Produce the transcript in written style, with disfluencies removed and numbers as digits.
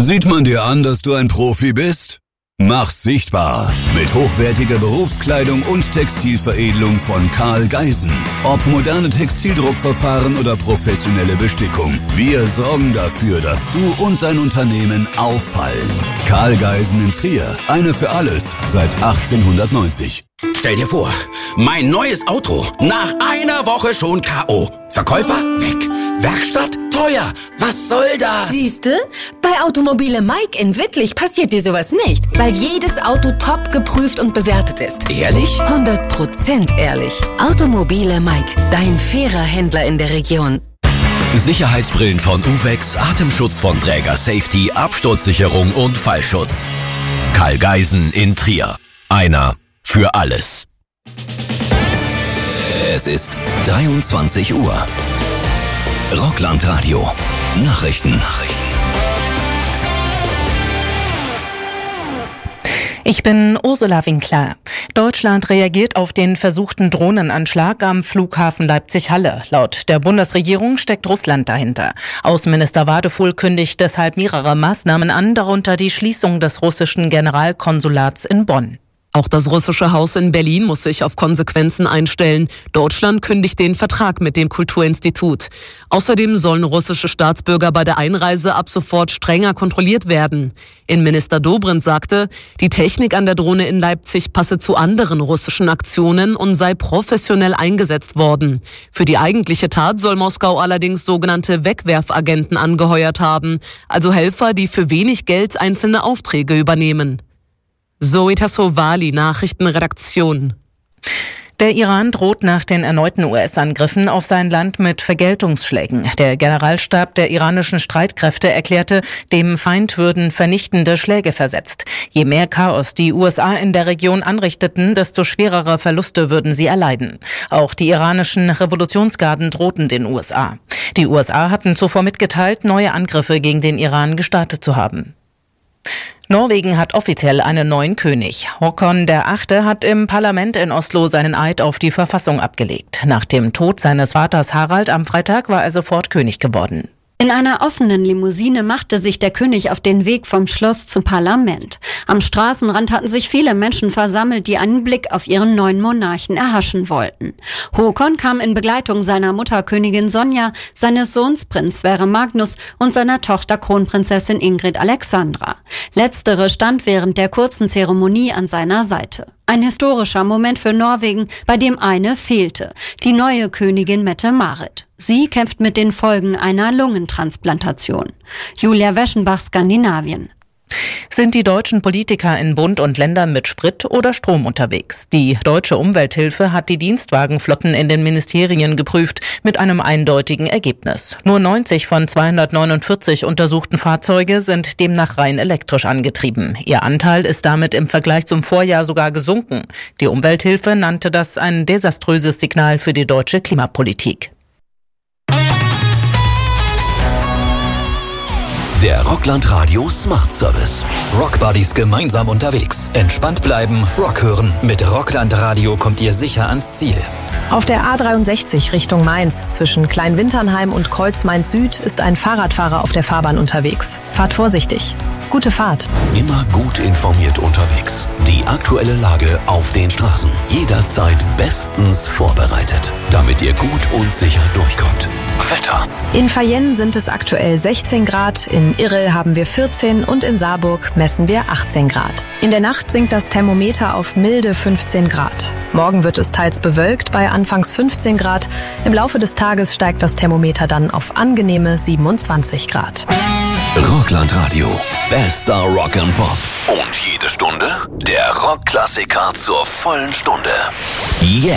Sieht man dir an, dass du ein Profi bist? Mach's sichtbar mit hochwertiger Berufskleidung und Textilveredelung von Karl Geisen. Ob moderne Textildruckverfahren oder professionelle Bestickung, wir sorgen dafür, dass du und dein Unternehmen auffallen. Karl Geisen in Trier, eine für alles, seit 1890. Stell dir vor, mein neues Auto, nach einer Woche schon K.O. Verkäufer weg, Werkstatt teuer. Was soll das? Siehste? Bei Automobile Mike in Wittlich passiert dir sowas nicht, weil jedes Auto top geprüft und bewertet ist. Ehrlich? 100% ehrlich. Automobile Mike, dein fairer Händler in der Region. Sicherheitsbrillen von Uvex, Atemschutz von Träger Safety, Absturzsicherung und Fallschutz. Karl Geisen in Trier. Einer für alles. Es ist 23 Uhr. Rockland-Radio. Nachrichten. Ich bin Ursula Winkler. Deutschland reagiert auf den versuchten Drohnenanschlag am Flughafen Leipzig-Halle. Laut der Bundesregierung steckt Russland dahinter. Außenminister Wadefuhl kündigt deshalb mehrere Maßnahmen an, darunter die Schließung des russischen Generalkonsulats in Bonn. Auch das russische Haus in Berlin muss sich auf Konsequenzen einstellen. Deutschland kündigt den Vertrag mit dem Kulturinstitut. Außerdem sollen russische Staatsbürger bei der Einreise ab sofort strenger kontrolliert werden. Innenminister Dobrindt sagte, die Technik an der Drohne in Leipzig passe zu anderen russischen Aktionen und sei professionell eingesetzt worden. Für die eigentliche Tat soll Moskau allerdings sogenannte Wegwerfagenten angeheuert haben, also Helfer, die für wenig Geld einzelne Aufträge übernehmen. Zoe Tassovali, Nachrichtenredaktion. Der Iran droht nach den erneuten US-Angriffen auf sein Land mit Vergeltungsschlägen. Der Generalstab der iranischen Streitkräfte erklärte, dem Feind würden vernichtende Schläge versetzt. Je mehr Chaos die USA in der Region anrichteten, desto schwerere Verluste würden sie erleiden. Auch die iranischen Revolutionsgarden drohten den USA. Die USA hatten zuvor mitgeteilt, neue Angriffe gegen den Iran gestartet zu haben. Norwegen hat offiziell einen neuen König. Håkon VIII. Hat im Parlament in Oslo seinen Eid auf die Verfassung abgelegt. Nach dem Tod seines Vaters Harald am Freitag war er sofort König geworden. In einer offenen Limousine machte sich der König auf den Weg vom Schloss zum Parlament. Am Straßenrand hatten sich viele Menschen versammelt, die einen Blick auf ihren neuen Monarchen erhaschen wollten. Håkon kam in Begleitung seiner Mutter Königin Sonja, seines Sohns Prinz Sverre Magnus und seiner Tochter Kronprinzessin Ingrid Alexandra. Letztere stand während der kurzen Zeremonie an seiner Seite. Ein historischer Moment für Norwegen, bei dem eine fehlte, die neue Königin Mette-Marit. Sie kämpft mit den Folgen einer Lungentransplantation. Julia Weschenbach, Skandinavien. Sind die deutschen Politiker in Bund und Ländern mit Sprit oder Strom unterwegs? Die Deutsche Umwelthilfe hat die Dienstwagenflotten in den Ministerien geprüft, mit einem eindeutigen Ergebnis. Nur 90 von 249 untersuchten Fahrzeuge sind demnach rein elektrisch angetrieben. Ihr Anteil ist damit im Vergleich zum Vorjahr sogar gesunken. Die Umwelthilfe nannte das ein desaströses Signal für die deutsche Klimapolitik. Der Rockland-Radio Smart Service. Rockbuddies gemeinsam unterwegs. Entspannt bleiben, Rock hören. Mit Rockland-Radio kommt ihr sicher ans Ziel. Auf der A63 Richtung Mainz zwischen Kleinwinternheim und Kreuz Mainz Süd ist ein Fahrradfahrer auf der Fahrbahn unterwegs. Fahrt vorsichtig. Gute Fahrt. Immer gut informiert unterwegs. Die aktuelle Lage auf den Straßen. Jederzeit bestens vorbereitet, damit ihr gut und sicher durchkommt. Wetter. In Fayenne sind es aktuell 16 Grad, in Irrel haben wir 14 und in Saarburg messen wir 18 Grad. In der Nacht sinkt das Thermometer auf milde 15 Grad. Morgen wird es teils bewölkt bei anfangs 15 Grad. Im Laufe des Tages steigt das Thermometer dann auf angenehme 27 Grad. Rockland-Radio. Bester Rock and Pop. Und jede Stunde der Rockklassiker zur vollen Stunde. Jetzt.